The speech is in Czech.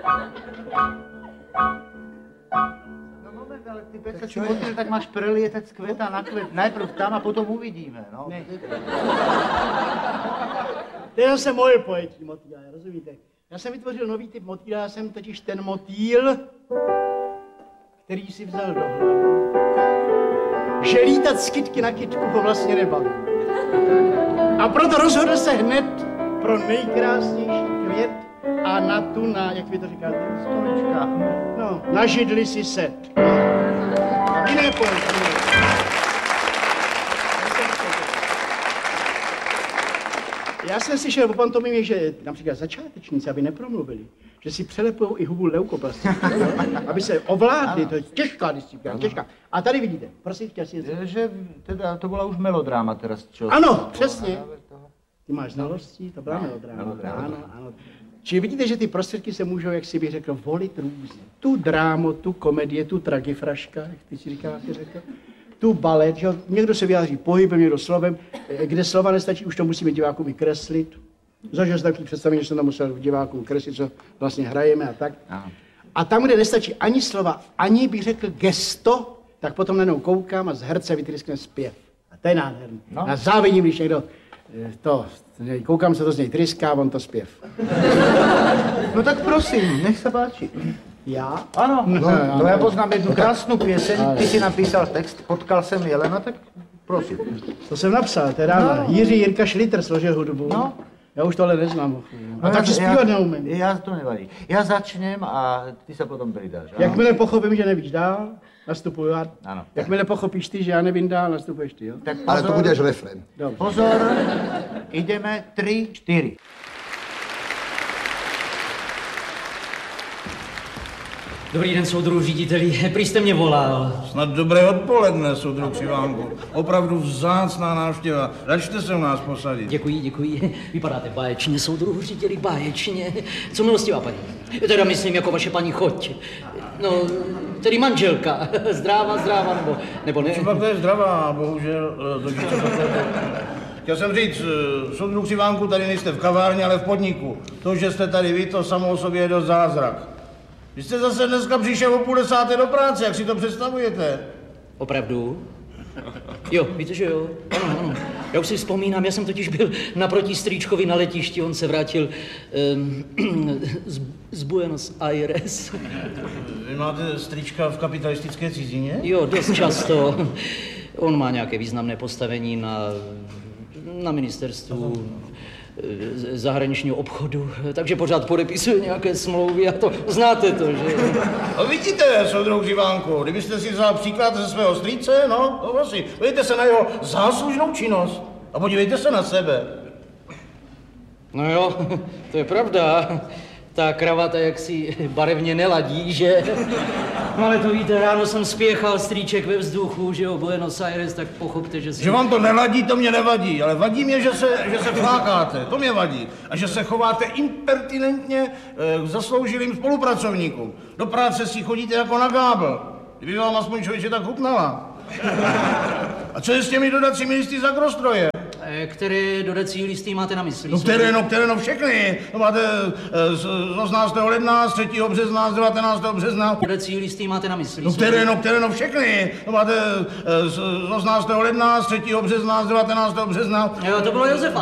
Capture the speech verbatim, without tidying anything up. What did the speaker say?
No moment, ale ty Pece si motýl, tak máš prelietec květa na květ. Najprv tam a potom uvidíme, no. Ne. To je zase moje pojetí motýla, rozumíte? Já jsem vytvořil nový typ motýla, já jsem totiž ten motýl, který si vzal do hlavy, že lítat z kytky na kytku ho vlastně nebaví. A proto rozhodl se hned pro nejkrásnější květ a na tu, na, jak vy to říkáte, stolička, no, na židli si set. No. Jiné pojetí. Já jsem slyšel o pantomimě, že například začátečníci, aby nepromluvili, že si přelepujou i hubu leukoplasty, aby se ovládli, to je těžká disciplína, těžká. A tady vidíte, prosím, chtěl si... Že teda to byla už melodráma teda, čo? Ano, přesně. Ty máš znalostí, to byla melodráma. melodráma. Ano, ano. Čili vidíte, že ty prostředky se můžou, jak si bych řekl, volit různě. Tu drámu, tu komedie, tu tragifraška, jak ty si říkáš, řekl. Tu balet, že někdo se vyjádří pohybem, někdo slovem, kde slova nestačí, už to musíme divákům vykreslit. Zažil jsem takový představení, že jsem tam musel divákům kreslit, co vlastně hrajeme a tak. A tam, kde nestačí ani slova, ani bych řekl gesto, tak potom najednou koukám a z herce vytryskne zpěv. A to je nádherný. No. A závidím, když někdo to, koukám se to z něj tryská, on to zpěv. No tak prosím, nech se páči. Já? Ano, no, no, to já poznám jednu krásnou pěseň, ty si napísal text, potkal jsem Jelena, tak prosím. To jsem napsal, teda no. Jiří Jirka Šlitr složil hudbu. No. Já už tohle neznám. A no, takže zpívat neumím. Já to nevadí. Já začnem a ty se potom přidáš. Jakmile pochopím, že nevíš dál, nastupuju já. Ano. Jakmile pochopíš ty, že já nevím dál, nastupuješ ty, jo? Tak pozor, ale to budeš refren. Dobře. Pozor, jdeme tři, čtyři. Dobrý den, soudruhu řediteli. Prý jste mě volal. Snad dobré odpoledne, soudruh Křivánku. Opravdu vzácná návštěva. Račte se u nás posadit. Děkuji, děkuji. Vypadáte báječně, soudruhu řediteli, báječně. Co milostivá paní? Teda myslím jako vaše paní choť. No, tedy manželka. Zdráva, zdráva, nebo, nebo ne? Třeba to je zdravá, bohužel. To Chtěl jsem říct, soudruh Křivánku, tady nejste v kavárně, ale v podniku. To, že jste tady vy, to samo o sobě je dost zázrak. Vy jste zase dneska přišel o půl desáté do práce, jak si to představujete? Opravdu? Jo, víte, že jo? Ano, ano. Já už si vzpomínám, já jsem totiž byl naproti strýčkovi na letišti, on se vrátil um, z, z Buenos Aires. Vy máte strýčka v kapitalistické cizině? Jo, dost často. On má nějaké významné postavení na, na ministerstvu zahraničního obchodu, takže pořád podepisuje nějaké smlouvy a to znáte to, že? A vidíte, soudruh Křivánku, kdybyste si vzal příklad ze svého strýce, no, to vlastně, podívejte se na jeho záslužnou činnost a podívejte se na sebe. No jo, to je pravda. Ta kravata jaksi barevně neladí, že? No ale to víte, ráno jsem spěchal strýček ve vzduchu, že jo, Buenos Aires, tak pochopte, že si... Že vám to neladí, to mě nevadí, ale vadí mě, že se, že se flákáte, to mě vadí. A že se chováte impertinentně k zasloužilým spolupracovníkům. Do práce si chodíte jako na gábl. Kdyby vám aspoň člověče tak chutnala. A co je s těmi dodacími listy za agrostroje? Které dodací listy máte na mysli? No které, no které, no všechny. No máte z osmnáctého ledna, z třetího března, z devatenáctého března. Dodací listy máte na mysli? No které, no které, no všechny. No máte z osmnáctého ledna, z třetího března, z devatenáctého března. Jo, to bylo Josefa.